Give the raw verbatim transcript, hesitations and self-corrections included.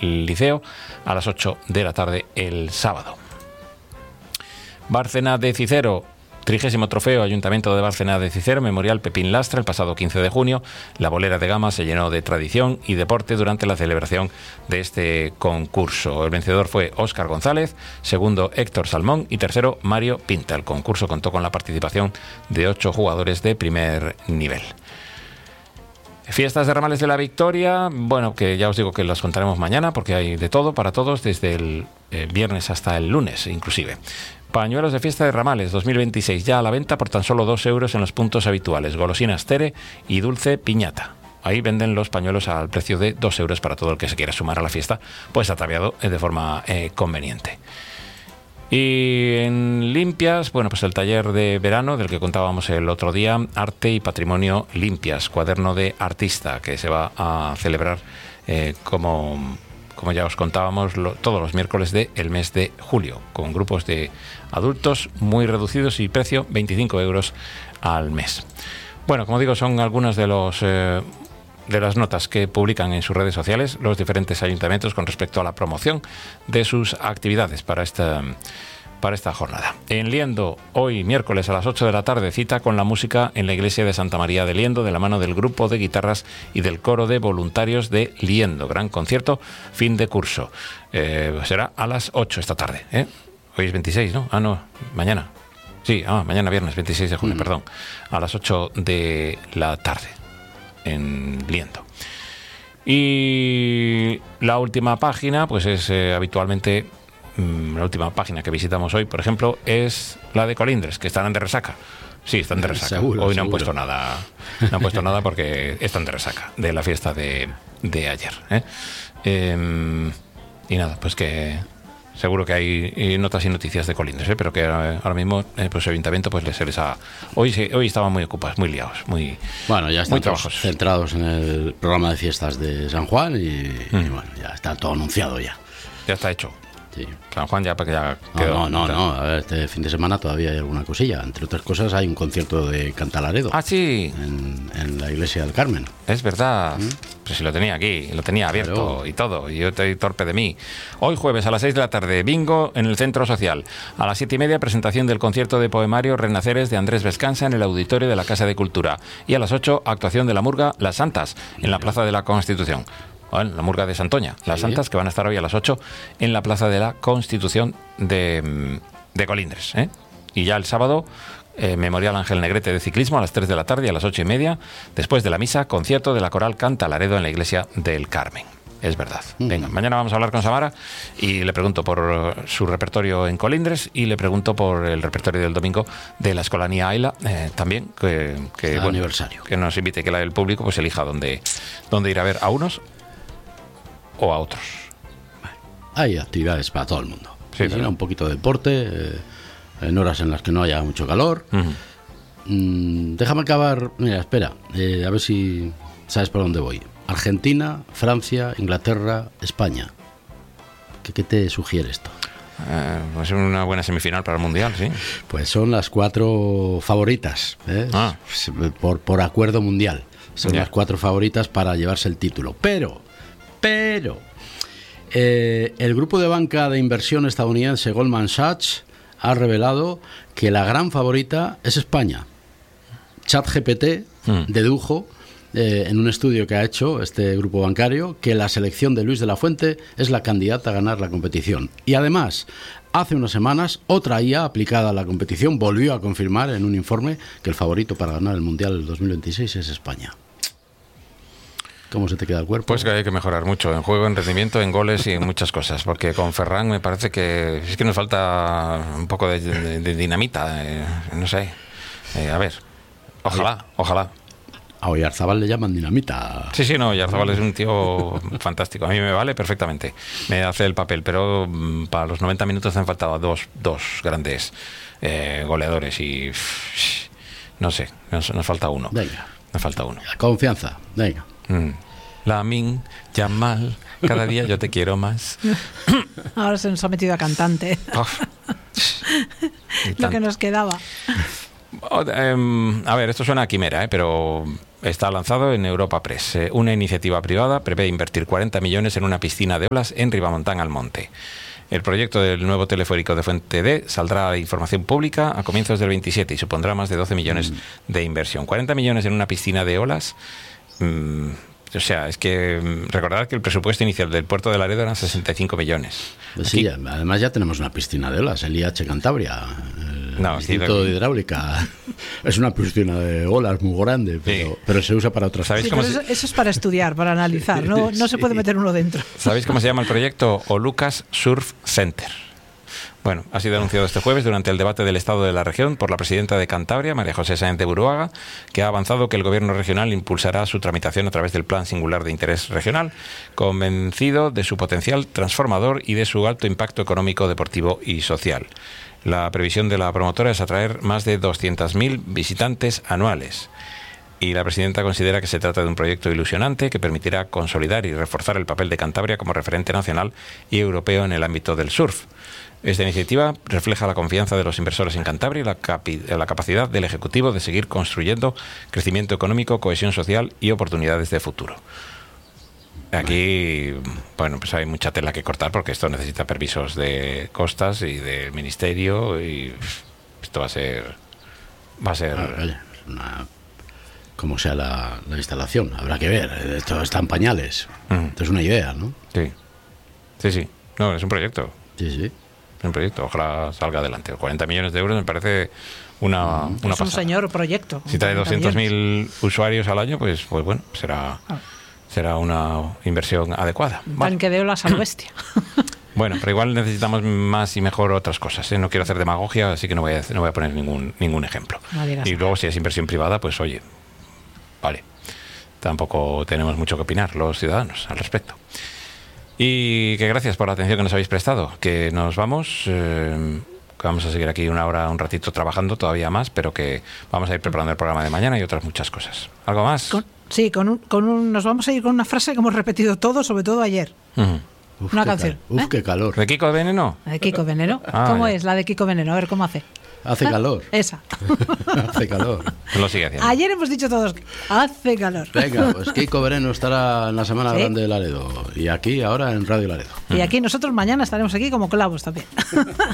Liceo a las ocho de la tarde el sábado. Bárcena de Cicero, trigésimo trofeo Ayuntamiento de Bárcena de Cicero, Memorial Pepín Lastra, el pasado quince de junio. La bolera de Gama se llenó de tradición y deporte durante la celebración de este concurso. El vencedor fue Óscar González, segundo Héctor Salmón y tercero Mario Pinta. El concurso contó con la participación de ocho jugadores de primer nivel. Fiestas de Ramales de la Victoria, bueno, que ya os digo que las contaremos mañana porque hay de todo para todos, desde el eh, viernes hasta el lunes inclusive. Pañuelos de fiesta de Ramales dos mil veintiséis ya a la venta por tan solo dos euros en los puntos habituales. Golosinas Tere y dulce piñata. Ahí venden los pañuelos al precio de dos euros para todo el que se quiera sumar a la fiesta, pues ataviado de forma eh, conveniente. Y en Limpias, bueno, pues el taller de verano del que contábamos el otro día, Arte y Patrimonio Limpias, cuaderno de artista, que se va a celebrar eh, como... como ya os contábamos, lo, todos los miércoles del mes de julio, con grupos de adultos muy reducidos y precio veinticinco euros al mes. Bueno, como digo, son algunas de los eh, de las notas que publican en sus redes sociales los diferentes ayuntamientos con respecto a la promoción de sus actividades para esta para esta jornada. En Liendo, hoy miércoles a las ocho de la tarde, cita con la música en la iglesia de Santa María de Liendo, de la mano del grupo de guitarras y del coro de voluntarios de Liendo. Gran concierto, fin de curso. Eh, será a las ocho esta tarde. ¿eh? Hoy es veintiséis, ¿no? Ah, no, mañana. Sí, ah, mañana viernes, veintiséis de junio, mm. perdón. A las ocho de la tarde, en Liendo. Y la última página, pues es eh, habitualmente... La última página que visitamos hoy, por ejemplo, es la de Colindres, que estarán de resaca. Sí, están de resaca. Seguro, hoy no seguro. han puesto nada, no han puesto nada porque están de resaca de la fiesta de, de ayer. ¿eh? Eh, y nada, pues que seguro que hay notas y noticias de Colindres, ¿eh? pero que ahora mismo eh, pues el ayuntamiento pues se les ha hoy se, hoy estaban muy ocupados, muy liados, muy bueno, ya están todos centrados en el programa de fiestas de San Juan y, mm. y bueno, ya está todo anunciado ya. Ya está hecho. Sí. San Juan ya, porque ya quedó. No, no, no, no. A ver, este fin de semana todavía hay alguna cosilla. Entre otras cosas, hay un concierto de Cantalaredo. Ah, sí. En, en la iglesia del Carmen. Es verdad. ¿Mm? Pues si lo tenía aquí, lo tenía abierto claro. y todo. Y yo estoy torpe de mí. Hoy jueves a las seis de la tarde, bingo en el Centro Social. A las siete y media, presentación del concierto de poemario Renaceres de Andrés Vescansa en el auditorio de la Casa de Cultura. Y a las ocho, actuación de la murga Las Santas en la Plaza de la Constitución. Bueno, la murga de Santoña, las sí. Santas, que van a estar hoy a las ocho en la Plaza de la Constitución de, de Colindres. ¿eh? Y ya el sábado, eh, Memorial Ángel Negrete de ciclismo a las tres de la tarde y a las ocho y media, después de la misa, concierto de la coral Cantalaredo en la iglesia del Carmen. Es verdad. Uh-huh. Venga, mañana vamos a hablar con Samara y le pregunto por su repertorio en Colindres y le pregunto por el repertorio del domingo de la Escolanía Aila, eh, también, que, que, bueno, aniversario. que nos invite, que la, el público pues elija dónde, dónde ir a ver a unos o a otros. Hay actividades para todo el mundo. Sí, sí, un poquito de deporte, eh, en horas en las que no haya mucho calor. Uh-huh. Mm, déjame acabar. Mira, espera, eh, a ver si sabes por dónde voy. Argentina, Francia, Inglaterra, España. ¿Qué, qué te sugiere esto? Eh, pues una buena semifinal para el Mundial, sí. Pues son las cuatro favoritas, ¿eh? ah. por, por acuerdo mundial. Son ya. las cuatro favoritas para llevarse el título. Pero... Pero eh, el grupo de banca de inversión estadounidense Goldman Sachs ha revelado que la gran favorita es España. ChatGPT mm. dedujo eh, en un estudio que ha hecho este grupo bancario que la selección de Luis de la Fuente es la candidata a ganar la competición. Y además, hace unas semanas, otra I A aplicada a la competición volvió a confirmar en un informe que el favorito para ganar el Mundial del dos mil veintiséis es España. ¿Cómo se te queda el cuerpo? Pues que hay que mejorar mucho en juego, en rendimiento, en goles y en muchas cosas, porque con Ferran me parece que es que nos falta un poco de, de, de dinamita, eh, no sé. Eh, a ver, ojalá, ojalá. A Oyarzabal le llaman dinamita. Sí, sí, no, Oyarzabal es un tío fantástico. A mí me vale perfectamente, me hace el papel, pero mm, para los noventa minutos han faltado dos, dos grandes eh, goleadores y pff, no sé, nos, nos falta uno. Venga. Nos falta uno. Confianza, venga. Mm. Lamin, Yamal, cada día yo te quiero más. Ahora se nos ha metido a cantante. Oh. Lo que nos quedaba. Oh, um, a ver, esto suena a quimera, ¿eh? pero está lanzado en Europa Press. Eh, una iniciativa privada prevé invertir cuarenta millones en una piscina de olas en Ribamontán al Monte. El proyecto del nuevo teleférico de Fuente D saldrá a la información pública a comienzos del veintisiete y supondrá más de doce millones de inversión. cuarenta millones en una piscina de olas. Mmm, o sea, es que recordar que el presupuesto inicial del puerto de Laredo eran sesenta y cinco millones. Sí, Aquí, además ya tenemos una piscina de olas, el I H Cantabria. El no, Instituto sí, de Hidráulica. Es una piscina de olas muy grande, pero, sí. pero se usa para otras cosas. Sí, cómo se... eso, eso es para estudiar, para analizar, no, no se puede meter uno dentro. ¿Sabéis cómo se llama el proyecto? Olucas Surf Center. Bueno, ha sido anunciado este jueves durante el debate del Estado de la región por la presidenta de Cantabria, María José Sáenz de Buruaga, que ha avanzado que el Gobierno regional impulsará su tramitación a través del Plan Singular de Interés Regional, convencido de su potencial transformador y de su alto impacto económico, deportivo y social. La previsión de la promotora es atraer más de doscientos mil visitantes anuales. Y la presidenta considera que se trata de un proyecto ilusionante que permitirá consolidar y reforzar el papel de Cantabria como referente nacional y europeo en el ámbito del surf. Esta iniciativa refleja la confianza de los inversores en Cantabria y la, capi- la capacidad del Ejecutivo de seguir construyendo crecimiento económico, cohesión social y oportunidades de futuro. Aquí, bueno, pues hay mucha tela que cortar porque esto necesita permisos de costas y del Ministerio y esto va a ser... va a ser... Ah, vale. Una... como sea la, la instalación, habrá que ver. Esto está en pañales. Mm. Esto es una idea, ¿no? Sí, sí, sí. No, es un proyecto. Sí, sí. Un proyecto, ojalá salga adelante. cuarenta millones de euros me parece una, mm, una es un pasada. señor proyecto. Si trae doscientos mil usuarios al año, pues, pues bueno, será, ah. será una inversión adecuada. Un tanque vale. de olas a lo bestia. Bueno, pero igual necesitamos más y mejor otras cosas, ¿eh? No quiero hacer demagogia, así que no voy a, no voy a poner ningún, ningún ejemplo. No y luego, si es inversión privada, pues oye, vale. Tampoco tenemos mucho que opinar los ciudadanos al respecto. Y que gracias por la atención que nos habéis prestado. Que nos vamos, eh, que vamos a seguir aquí una hora, un ratito trabajando todavía más, pero que vamos a ir preparando el programa de mañana y otras muchas cosas. ¿Algo más? Con, sí, con un, con un, nos vamos a ir con una frase que hemos repetido todos, sobre todo ayer. Uh-huh. Uf, una qué canción. Cal- Uf, ¿eh? qué calor. ¿De Kiko Veneno? ¿De Kiko Veneno? Ah, ¿Cómo ya. es la de Kiko Veneno? A ver, ¿cómo hace? Hace ¿Ah? calor. Esa. Hace calor. Lo sigue haciendo. Ayer hemos dicho todos, hace calor. Venga, pues Kiko Veneno estará en la Semana ¿Sí? Grande de Laredo. Y aquí, ahora, en Radio Laredo. Y aquí nosotros mañana estaremos aquí como clavos también.